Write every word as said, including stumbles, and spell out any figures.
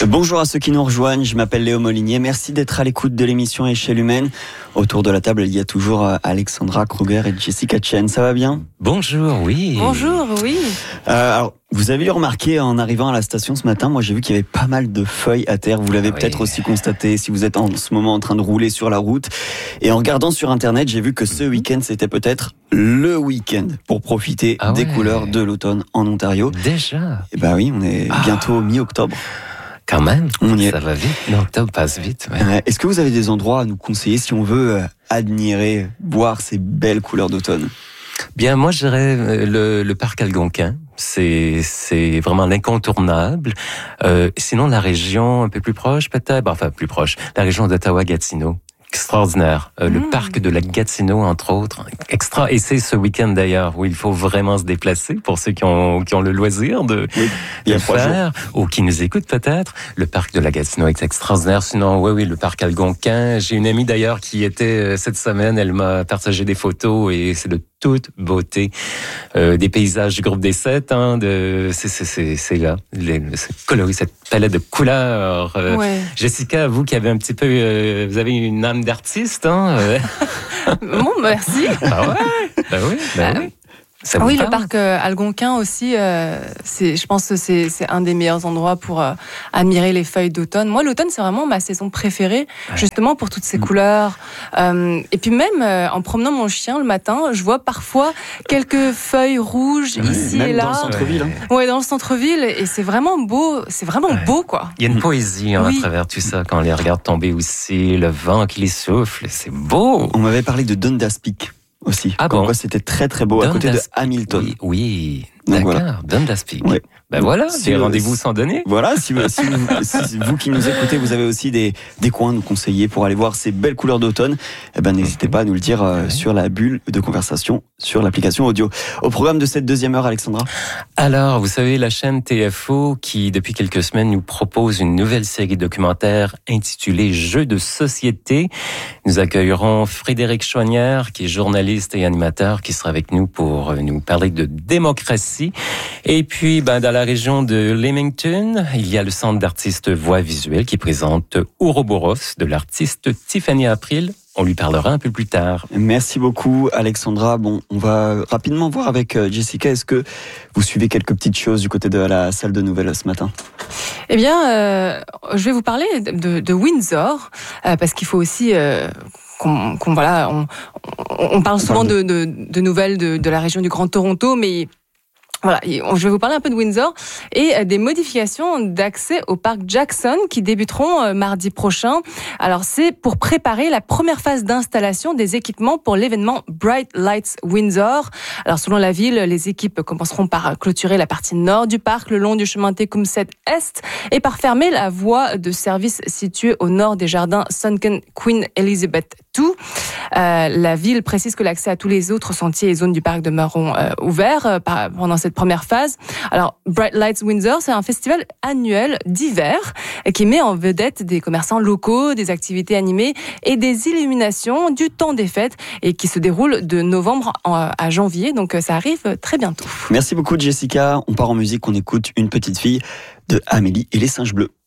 Bonjour à ceux qui nous rejoignent, je m'appelle Léo Molinier, merci d'être à l'écoute de l'émission Échelle Humaine. Autour de la table, il y a toujours Alexandra Kruger et Jessica Chen, ça va bien ? Bonjour, oui. Bonjour, oui. Euh, alors, vous avez remarqué en arrivant à la station ce matin, moi j'ai vu qu'il y avait pas mal de feuilles à terre, vous l'avez ah peut-être oui. aussi constaté si vous êtes en ce moment en train de rouler sur la route. Et en regardant sur internet, j'ai vu que ce week-end c'était peut-être le week-end pour profiter ah des ouais. couleurs de l'automne en Ontario. Déjà ? Et bah oui, on est Ah. bientôt mi-octobre. Quand même, On y est. ça va vite. L'octobre passe vite. Ouais. Ouais. Est-ce que vous avez des endroits à nous conseiller si on veut euh, admirer, voir ces belles couleurs d'automne ? Bien, moi, je dirais euh, le, le parc Algonquin. C'est, c'est vraiment l'incontournable. Euh, sinon, la région un peu plus proche, peut-être, enfin plus proche, la région d'Ottawa-Gatineau. Extraordinaire. Euh, mmh. Le parc de la Gatineau, entre autres. Extra. Et c'est ce week-end d'ailleurs où il faut vraiment se déplacer pour ceux qui ont, qui ont le loisir de, oui, de le faire ou qui nous écoutent peut-être. Le parc de la Gatineau est extraordinaire. Sinon, oui, oui, le parc Algonquin. J'ai une amie d'ailleurs qui était cette semaine. Elle m'a partagé des photos et c'est de toute beauté. Euh, des paysages du groupe des sept, hein, de, c'est, c'est, c'est, c'est là. Les, c'est coloré, cette palette de couleurs. Euh, ouais. Jessica, vous qui avez un petit peu, euh, vous avez une âme d'artiste, hein? Bon, merci. Ah ouais? Ben oui, ben oui. Ça oui, parle? le parc euh, Algonquin aussi, euh, c'est, je pense que c'est, c'est un des meilleurs endroits pour euh, admirer les feuilles d'automne. Moi, l'automne, c'est vraiment ma saison préférée, ouais. justement pour toutes ces mmh. couleurs. Euh, et puis même, euh, en promenant mon chien le matin, je vois parfois quelques feuilles rouges ouais, ici même et là. Dans le centre-ville. Hein. Ouais, dans le centre-ville. Et c'est vraiment beau, c'est vraiment ouais. beau, quoi. Il y a une poésie hein, oui. à travers tout ça, quand on les regarde tomber aussi, le vent qui les souffle, c'est beau. On m'avait parlé de Dundas Peak. Aussi. Ah Comme bon? quoi c'était très très beau Dundas, à côté de Hamilton. Oui, oui. D'accord, voilà. Dundas Peak. Oui. Ben voilà, si des rendez-vous sans donner. Voilà, si, si, vous, si vous qui nous écoutez, vous avez aussi des, des coins à nous conseiller pour aller voir ces belles couleurs d'automne, eh ben n'hésitez pas à nous le dire euh, oui. sur la bulle de conversation sur l'application audio. Au programme de cette deuxième heure, Alexandra. Alors, vous savez, la chaîne T F O qui, depuis quelques semaines, nous propose une nouvelle série documentaire intitulée Jeux de société. Nous accueillerons Frédéric Chouanière, qui est journaliste et animateur, qui sera avec nous pour nous parler de démocratie. Et puis, ben, dans la région de Leamington, il y a le Centre d'artistes voix visuelle qui présente Ouroboros de l'artiste Tiffany April. On lui parlera un peu plus tard. Merci beaucoup, Alexandra. Bon, on va rapidement voir avec Jessica. Est-ce que vous suivez quelques petites choses du côté de la salle de nouvelles ce matin ? Eh bien, euh, je vais vous parler de, de Windsor, euh, parce qu'il faut aussi... Euh, Qu'on, qu'on, voilà, on, on parle souvent de, de, de nouvelles de, de la région du Grand Toronto, mais voilà, je vais vous parler un peu de Windsor et des modifications d'accès au parc Jackson qui débuteront mardi prochain. Alors, c'est pour préparer la première phase d'installation des équipements pour l'événement Bright Lights Windsor. Alors, selon la ville, les équipes commenceront par clôturer la partie nord du parc le long du chemin Tecumseh Est et par fermer la voie de service située au nord des jardins Sunken Queen Elizabeth deux. Euh, la ville précise que l'accès à tous les autres sentiers et zones du parc demeureront euh, ouverts euh, pendant cette première phase. Alors, Bright Lights Windsor, c'est un festival annuel d'hiver qui met en vedette des commerçants locaux, des activités animées et des illuminations du temps des fêtes et qui se déroule de novembre à janvier. Donc, ça arrive très bientôt. Merci beaucoup, Jessica. On part en musique, on écoute Une petite fille de Amélie et les singes bleus.